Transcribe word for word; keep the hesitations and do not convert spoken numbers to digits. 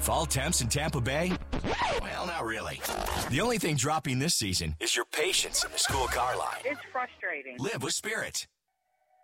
Fall temps in Tampa Bay? Well, not really. The only thing dropping this season is your patience in the school car line. It's frustrating. Live with Spirit.